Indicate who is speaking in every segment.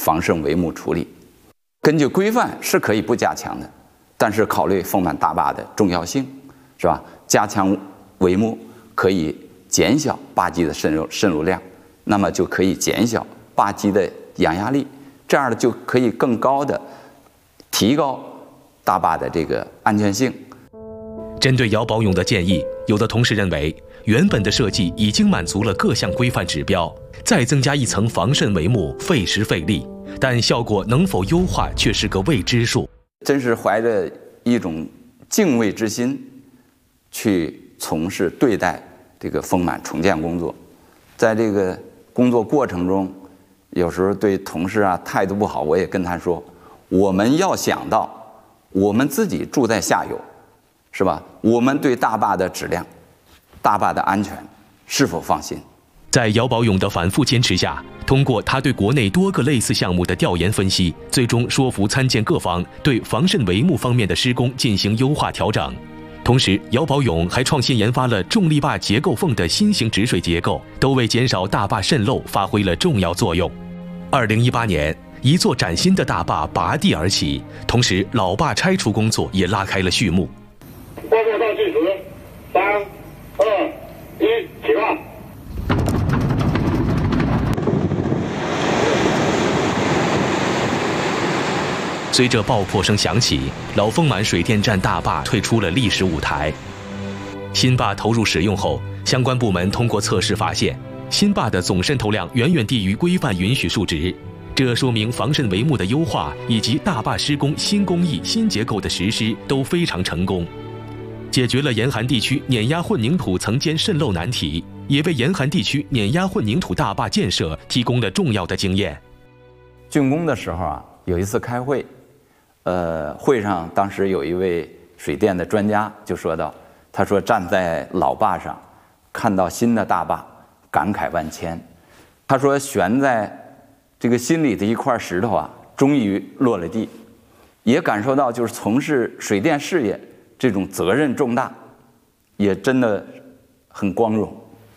Speaker 1: 防渗帷幕处理。根据规范是可以不加强的，但是考虑丰满大坝的重要性，是吧？加强帷幕可以减小坝基的渗入量，那么就可以减小坝基的氧压力，这样就可以更高的提高大坝的这个安全性。
Speaker 2: 针对姚宝勇的建议，有的同事认为，原本的设计已经满足了各项规范指标，再增加一层防渗帷幕费时费力，但效果能否优化却是个未知数。
Speaker 1: 真是怀着一种敬畏之心去从事对待这个丰满重建工作，在这个工作过程中，有时候对同事态度不好，我也跟他说，我们要想到我们自己住在下游，是吧？我们对大坝的质量、大坝的安全是否放心？
Speaker 2: 在姚宝勇的反复坚持下，通过他对国内多个类似项目的调研分析，最终说服参建各方对防渗帷幕方面的施工进行优化调整。同时，姚宝勇还创新研发了重力坝结构缝的新型止水结构，都为减少大坝渗漏发挥了重要作用。2018年，一座崭新的大坝拔地而起，同时老坝拆除工作也拉开了序幕。
Speaker 3: 报告倒计时，3、2、1，起吧。
Speaker 2: 随着爆破声响起，老丰满水电站大坝退出了历史舞台。新坝投入使用后，相关部门通过测试发现，新坝的总渗透量远远低于规范允许数值，这说明防渗帷幕的优化以及大坝施工新工艺、新结构的实施都非常成功，解决了严寒地区碾压混凝土层间渗漏难题，也为严寒地区碾压混凝土大坝建设提供了重要的经验。
Speaker 1: 竣工的时候有一次开会，会上当时有一位水电的专家就说到，他说站在老坝上，看到新的大坝，感慨万千。他说悬在这个心里的一块石头终于落了地，也感受到就是从事水电事业这种责任重大，也真的很光荣。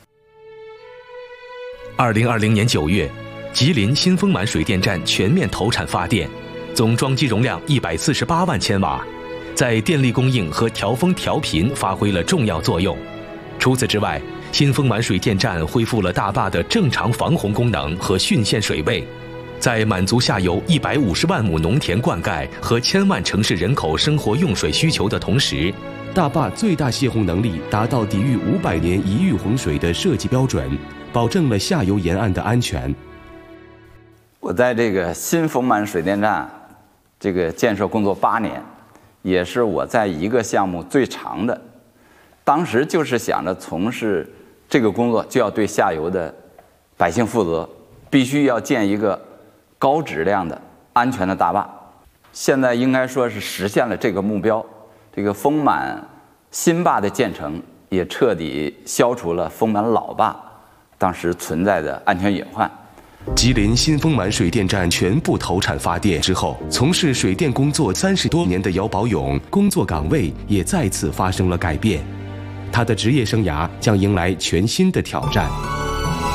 Speaker 2: 2020年9月，吉林新丰满水电站全面投产发电，总装机容量148万千瓦，在电力供应和调峰调频发挥了重要作用。除此之外，新丰满水电站恢复了大坝的正常防洪功能和汛限水位，在满足下游150万亩农田灌溉和1000万城市人口生活用水需求的同时，
Speaker 4: 大坝最大泄洪能力达到抵御500年一遇洪水的设计标准，保证了下游沿岸的安全。
Speaker 1: 我在这个新丰满水电站这个建设工作8年，也是我在一个项目最长的。当时就是想着从事这个工作就要对下游的百姓负责，必须要建一个高质量的安全的大坝。现在应该说是实现了这个目标，这个丰满新坝的建成也彻底消除了丰满老坝当时存在的安全隐患。
Speaker 4: 吉林新丰满水电站全部投产发电之后，从事水电工作30多年的姚宝勇，工作岗位也再次发生了改变，他的职业生涯将迎来全新的挑战。